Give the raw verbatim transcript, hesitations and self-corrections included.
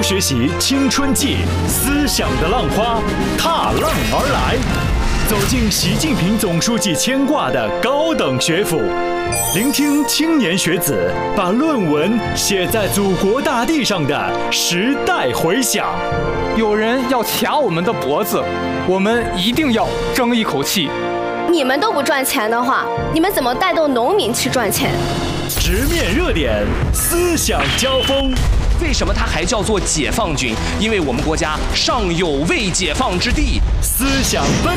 学习青春季，思想的浪花踏浪而来，走进习近平总书记牵挂的高等学府，聆听青年学子把论文写在祖国大地上的时代回响。 有人要卡我们的脖子，我们一定要争一口气。 你们都不赚钱的话，你们怎么带动农民去赚钱？ 直面热点，思想交锋。 为什么它还叫做解放军？因为我们国家尚有未解放之地。 思想奔